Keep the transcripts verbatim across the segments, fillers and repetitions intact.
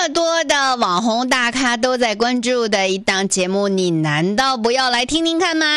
么多的网红大咖都在关注的一档节目，你难道不要来听听看吗？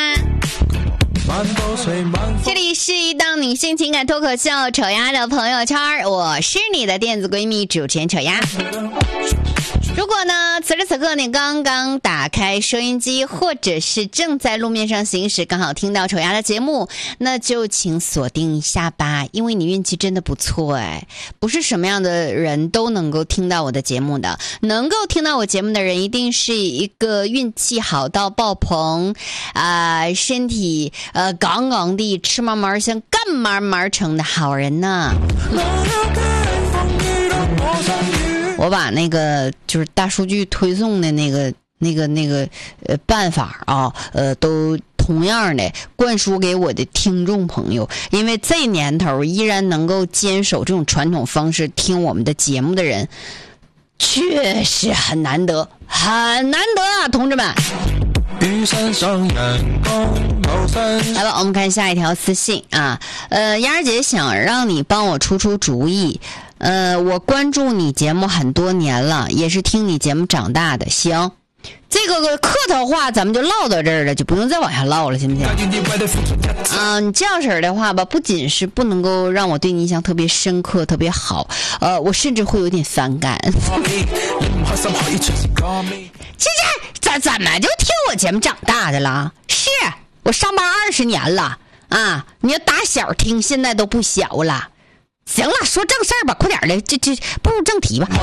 这里是一档女性情感脱口秀丑丫的朋友圈，我是你的电子闺蜜主持人丑丫。如果呢此时此刻你刚刚打开收音机，或者是正在路面上行驶，刚好听到丑丫的节目，那就请锁定一下吧，因为你运气真的不错哎，不是什么样的人都能够听到我的节目的，能够听到我节目的人一定是一个运气好到爆棚啊、呃，身体呃杠杠的，吃嘛嘛像干嘛嘛成的好人呢。我把那个就是大数据推送的那个那个那个呃办法啊，呃都同样的灌输给我的听众朋友，因为这年头依然能够坚守这种传统方式听我们的节目的人，确实很难得，很难得啊，同志们。来吧，我们看下一条私信啊，呃，丫儿姐想让你帮我出出主意。呃，我关注你节目很多年了，也是听你节目长大的。行，这个客套话咱们就唠到这儿了，就不用再往下唠了，行不行？啊、呃，你这样式儿的话吧，不仅是不能够让我对你印象特别深刻、特别好，呃，我甚至会有点反感。现在怎怎么就听我节目长大的了？是我上班二十年了啊！你要打小听，现在都不小了。行了，说正事儿吧，快点的，这这步入正题吧。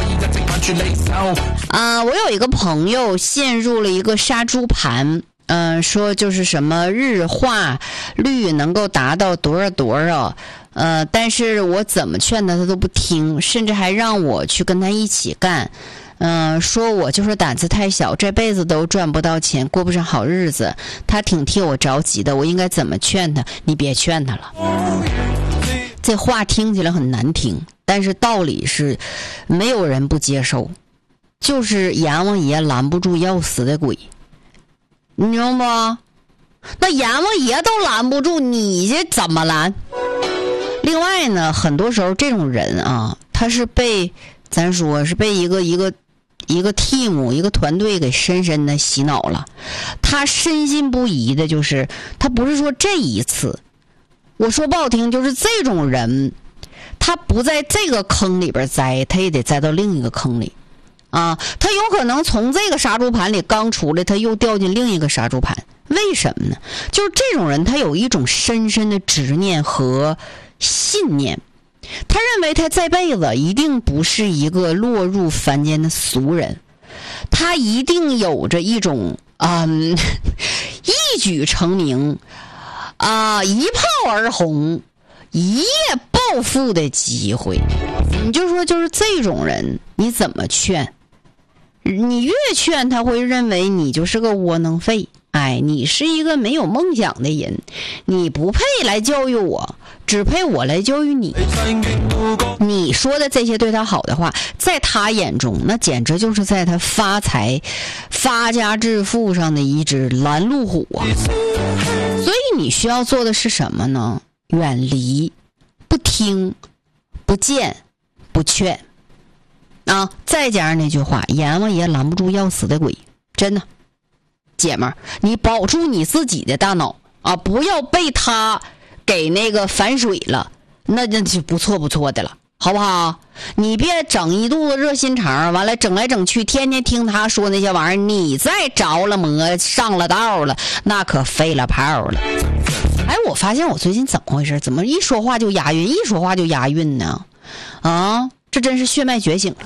啊、呃，我有一个朋友陷入了一个杀猪盘，嗯、呃，说就是什么日化率能够达到多少多少，呃，但是我怎么劝他他都不听，甚至还让我去跟他一起干。嗯、呃，说我就是胆子太小，这辈子都赚不到钱，过不上好日子。他挺替我着急的，我应该怎么劝他？你别劝他了。这话听起来很难听，但是道理是没有人不接受，就是阎王爷拦不住要死的鬼，你知道不？那阎王爷都拦不住，你这怎么拦？另外呢，很多时候这种人啊，他是被咱说是被一个一个一个 team 一个团队给深深的洗脑了，他深信不疑的就是他不是说这一次，我说不好听，就是这种人他不在这个坑里边栽，他也得栽到另一个坑里啊，他有可能从这个杀猪盘里刚出来，他又掉进另一个杀猪盘。为什么呢？就是这种人他有一种深深的执念和信念，他认为他这辈子一定不是一个落入凡间的俗人，他一定有着一种嗯一举成名啊，一炮而红，一夜暴富的机会。你就说就是这种人你怎么劝？你越劝他会认为你就是个窝囊废，哎，你是一个没有梦想的人，你不配来教育我，只配我来教育你。你说的这些对他好的话，在他眼中那简直就是在他发财发家致富上的一只拦路虎啊。所以你需要做的是什么呢？远离，不听，不见，不劝啊！再加上那句话，阎王爷拦不住要死的鬼，真的，姐们儿，你保住你自己的大脑啊，不要被他给那个反水了，那那就不错不错的了，好不好？你别整一肚子热心肠，完了整来整去，天天听他说那些玩意儿，你再着了魔上了道了，那可废了炮了。哎，我发现我最近怎么回事？怎么一说话就押韵，一说话就押韵呢？啊，这真是血脉觉醒了，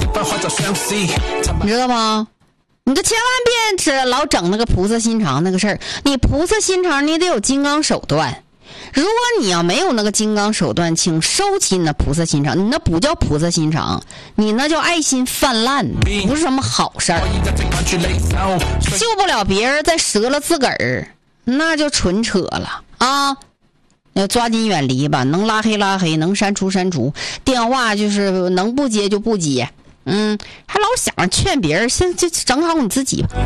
你知道吗？你可千万别是老整那个菩萨心肠那个事儿，你菩萨心肠你得有金刚手段。如果你要没有那个金刚手段，请收起你的菩萨心肠，你那不叫菩萨心肠，你那叫爱心泛滥，不是什么好事儿。救不了别人再折了自个儿，那就纯扯了啊！要抓紧远离吧，能拉黑拉黑，能删除删除，电话就是能不接就不接。嗯，还老想着劝别人，先就整好你自己吧。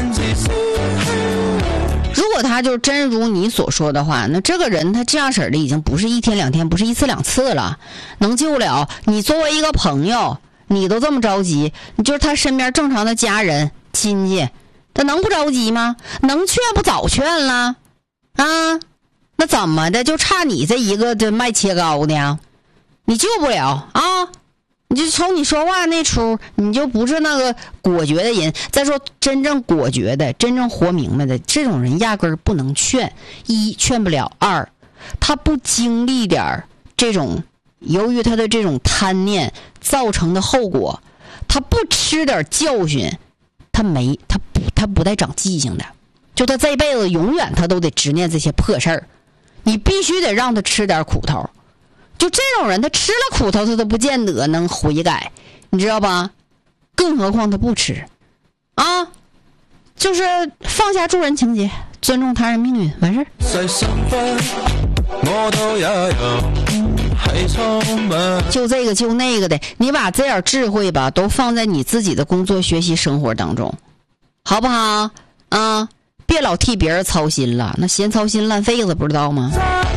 如果他就真如你所说的话，那这个人他这样式的已经不是一天两天，不是一次两次了，能救了你。作为一个朋友， 你都这么着急，你就是他身边正常的家人亲戚，他能不着急吗？能劝不早劝了啊？那怎么的就差你这一个这卖切糕的，你救不了啊？你就从你说话那出，你就不是那个果决的人。再说真正果决的、真正活明白的这种人，压根儿不能劝。一劝不了，二他不经历点这种由于他的这种贪念造成的后果，他不吃点教训，他没他不他不带长记性的。就他这辈子永远他都得执念这些破事儿，你必须得让他吃点苦头。就这种人，他吃了苦头，他都不见得能悔改，你知道吧？更何况他不吃，啊，就是放下助人情节，尊重他人命运，完事儿。就这个就那个的，你把这点智慧吧，都放在你自己的工作、学习、生活当中，好不好？啊，别老替别人操心了，那闲操心烂肺子，不知道吗？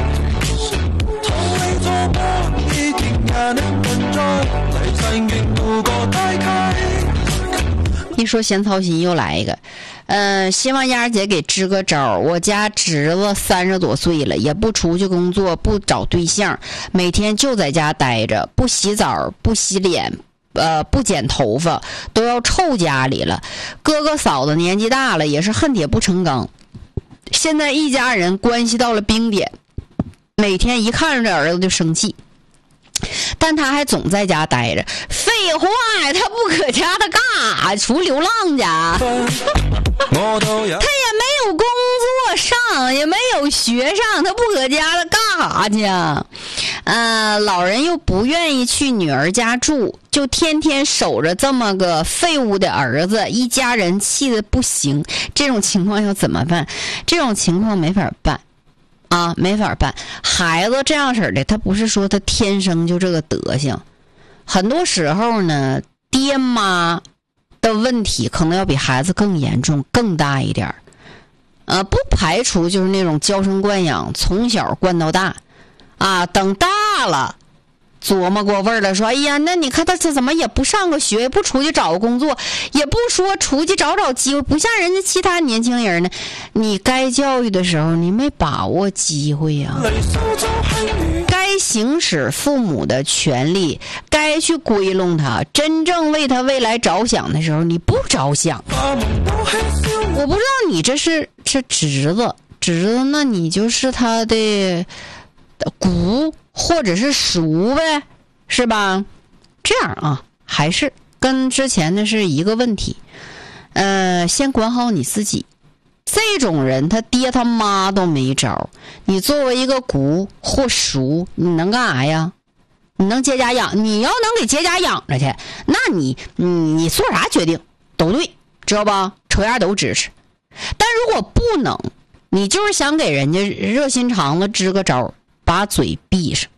一说闲操心又来一个，呃，希望丫姐给支个招。我家侄子三十多岁了，也不出去工作，不找对象，每天就在家待着，不洗澡，不洗脸，呃，不剪头发，都要臭家里了。哥哥嫂子年纪大了，也是恨铁不成钢。现在一家人关系到了冰点，每天一看着这儿子就生气。但他还总在家待着，废话呀，他不搁家他干啥？出流浪去他也没有工作上，也没有学上，他不搁家他干啥去啊？呃，老人又不愿意去女儿家住，就天天守着这么个废物的儿子，一家人气得不行。这种情况要怎么办？这种情况没法办啊，没法办。孩子这样式的，他不是说他天生就这个德行，很多时候呢，爹妈的问题可能要比孩子更严重、更大一点。呃，不排除就是那种娇生惯养，从小惯到大，啊，等大了琢磨过味儿了，说，哎呀，那你看他这怎么也不上个学，也不出去找个工作，也不说出去找找机会，不像人家其他年轻人呢。你该教育的时候，你没把握机会呀、啊。该行使父母的权利，该去归拢他，真正为他未来着想的时候，你不着想。我不知道你这是是侄子，侄子，那你就是他的姑或者是叔呗，是吧？这样啊，还是跟之前的是一个问题。呃，先管好你自己。这种人他爹他妈都没招，你作为一个姑或叔，你能干啥呀？你能接家养？你要能给接家养着去，那你你你做啥决定都对，知道吧？扯丫都支持。但如果不能，你就是想给人家热心肠子支个招，把嘴闭上。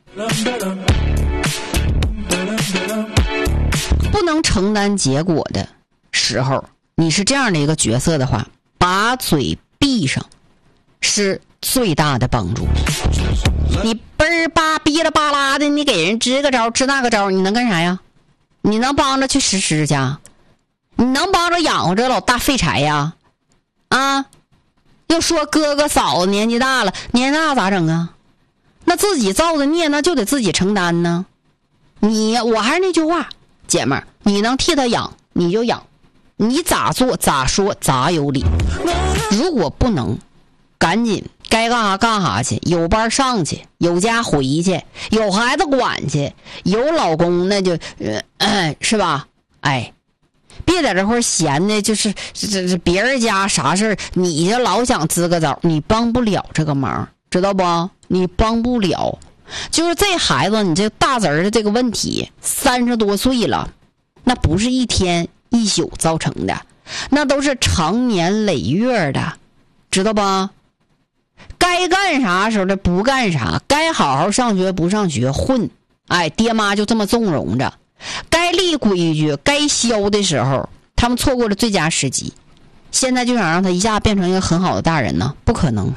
不能承担结果的时候，你是这样的一个角色的话，把嘴闭上是最大的帮助。你嘣儿吧哔啦吧啦的，你给人支个招支那个招，你能干啥呀？你能帮着去实施去？你能帮着养活这老大废柴呀？啊，又说哥哥嫂子年纪大了，年纪大咋整啊？那自己造的孽那就得自己承担呢。你我还是那句话，姐妹儿，你能替他养你就养，你咋做咋说咋有理。如果不能，赶紧该干啥干啥去，有班上去，有家回去，有孩子管去，有老公那就呃、呃、是吧？哎，别在这块闲的，就是这这别人家啥事儿，你就老想支个招，你帮不了这个忙，知道不？你帮不了。就是这孩子，你这大侄儿的这个问题，三十多岁了，那不是一天一宿造成的，那都是长年累月的，知道吧？该干啥时候的不干啥，该好好上学不上学混，哎，爹妈就这么纵容着。该立规矩该消的时候，他们错过了最佳时机，现在就想让他一下变成一个很好的大人呢？不可能。